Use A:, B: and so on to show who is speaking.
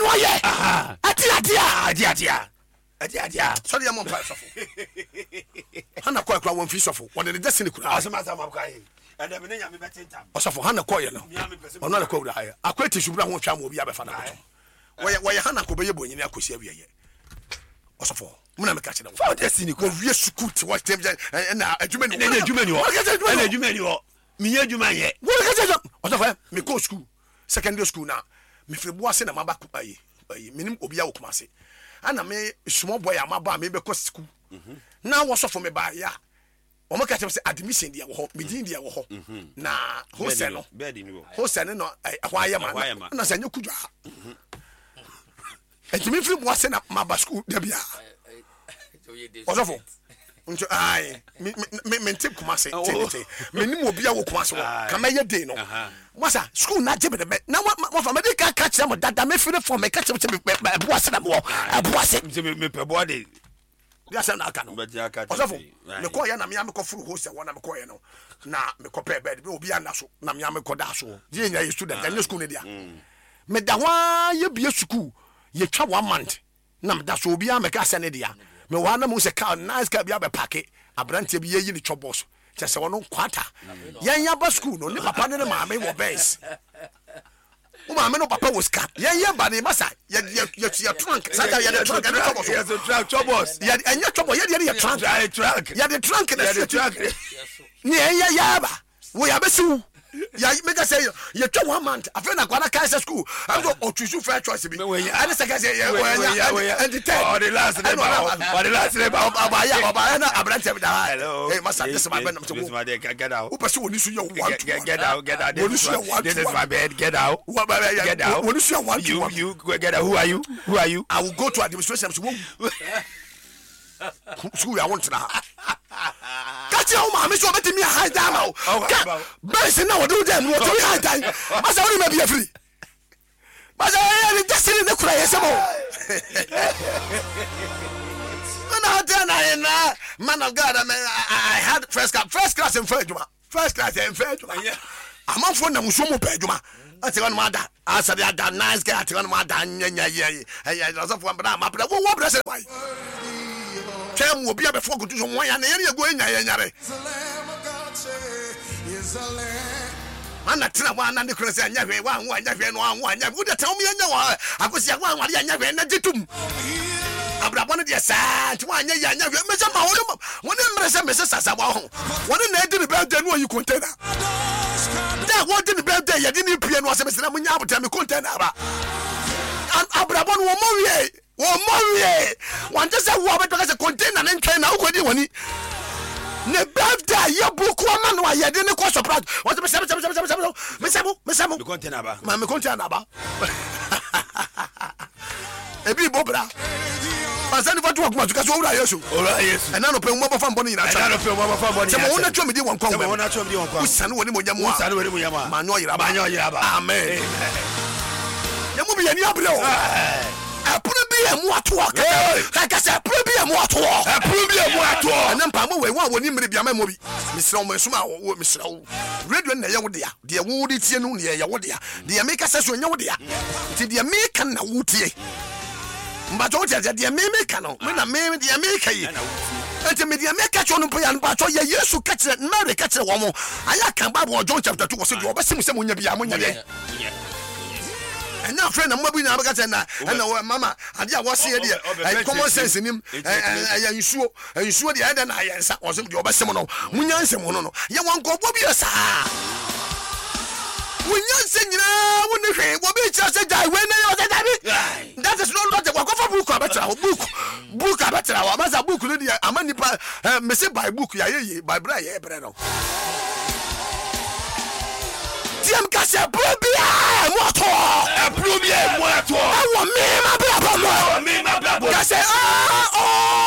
A: no ye
B: adia
A: sorry am pa sofo hana kwa won fi sofo won de destiny kura
B: asema mabkai and me nya me betentam
A: osofo hana kwa ye no ono na kwa wura haye akwati subra ho twa mo obi abefa na beto wo hana ko be ye bonyini akosi awie ye osofo muna me ka kire
B: for destiny
A: ko wie school ti what time na adwuma ni
B: ho me ye adwuma ye
A: wo ka kire osofo me go school secondary school na me firi boase na mabako ayi minim obi a wokumase ana me small boy amaba me be ko school na wo sofo me ba ya o mo ka tell say admission dia wo ho medin dia wo ho na hostel no hostel no ahwaya ma na sanya kudwa etimi firi boase na maba school da bia o sofo ncho ai me ntip kumase tete menim obi a wo kumase wo kama ye dey no wasa school na jebe de na mo fa me dey ka kire mo dada me firi for me ka kire me boase na mo boase
B: me pe body
A: dia se na aka no osofo me ko ya na me ko furu hostel wona me ko ye no na me ko pe bed be obi anaso na me ko da so ye nya student anya school ne dia me da wa ye bia school ye twa 1 month na me da so obi a me ka se ne dia me wana mo se car nice car bia be parke abrante bi ye ni chobos che se wono kwata yan ya ba school no ni papa ne ma me wo base o ma me no papa was car yan ya ba ni masa ya trunk saka ya the trunk and chobos
B: ya the chobos
A: ya anya chobos ya the trunk ya the trunk
B: the trunk
A: ni ya ba wo ya be su ya make us say you twa 1 month afa na kwara kai school and o choose first choice bi and second say and the third
B: the last name
A: abaya na abrante bi da
B: hello
A: hey masa this my bed
B: this my day get out
A: who person woni so you want
B: get out this is my bed get out
A: woni so you want
B: you get out who are you
A: I will go to administration so school I want na catch your mama so bet me high down base na we do them what we high down masa we may be free masa we destiny na kura yesemo na man of God I had first class in Feduma I'm for na musumo peduma ati wan mada asa dia da nice guy ati wan mada nya ya so for mbra ma bra wo bra se why tem obi abefo kutu so wan ya na ye go nya yare ana tena wa na de krese anya hwe wa hu anya hwe no hu anya wo de tem me nya wa akosi ya wa ware anya hwe na jitum abrabon de sa ti wa anya ya anya hwe me se ma woni mrese me se sasa wa ho woni na edi ne birthday no yi container da wo di ne birthday ya di ni pie no se me se na munya abota me container ba abrabon wo mo wie wan just say wo be se container ne ntwen na wo kodi woni ne birthday ya buku ama no ya de ne ko surprise what me sebo
B: me container ba
A: ma me container ba ebi bobra asani fatu akuma tuka so ora yesu ena no pe mo ba fa mboni ina cha se mo wona twa me di won kwa usane woni mo nyamo ma nyo yira ba amen ya mu bi ya ni abre o apuro bi e mu ato ka se apuro bi e mu ato ena mpa mo we wa woni mre bia ma mo bi misra mo esuma wo misra wo radio na ye wo dia de wo di tie no ne ye wo dia de me ka se so nya wo dia ti de me kan na wo tie mbato tia de me ka no me na me de me ka yi enti me de me ka cho no po ya no ba cho ye Yesu ka kire Mary ka kire wo mo aya kan Bible John chapter 2 wo se de obesim se mo nya bia mo nya de and now friend am na ba ka na and mama ade a wo se de common sense nim ya nsuo de ade na ya nsa wo se de obesim no mo nya nsem no ye won ko bo bi sa when you sing when you hear what be just say die when you say that is not the work of a book about book about our master book no amani pa me say by book ya ye by bra ye bre no Diam ka se probia moto I want me my brother ka se